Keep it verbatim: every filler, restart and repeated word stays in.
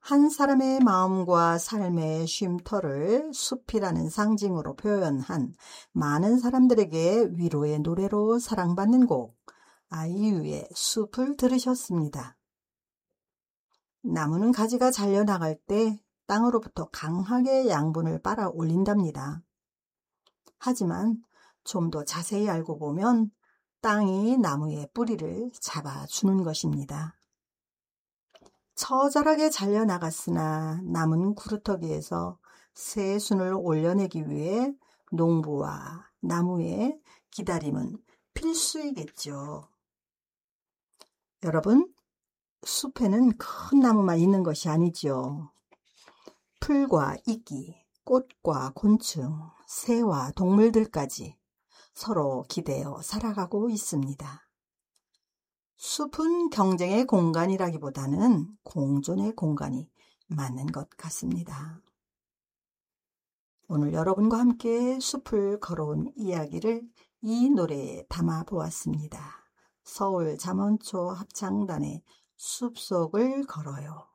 한 사람의 마음과 삶의 쉼터를 숲이라는 상징으로 표현한 많은 사람들에게 위로의 노래로 사랑받는 곡 아이유의 숲을 들으셨습니다. 나무는 가지가 잘려나갈 때 땅으로부터 강하게 양분을 빨아 올린답니다. 하지만 좀 더 자세히 알고 보면 땅이 나무의 뿌리를 잡아주는 것입니다. 처절하게 잘려나갔으나 남은 구루터기에서 새 순을 올려내기 위해 농부와 나무의 기다림은 필수이겠죠. 여러분, 숲에는 큰 나무만 있는 것이 아니죠. 풀과 이끼, 꽃과 곤충, 새와 동물들까지 서로 기대어 살아가고 있습니다. 숲은 경쟁의 공간이라기보다는 공존의 공간이 맞는 것 같습니다. 오늘 여러분과 함께 숲을 걸어온 이야기를 이 노래에 담아 보았습니다. 서울 잠원초 합창단의 숲속을 걸어요.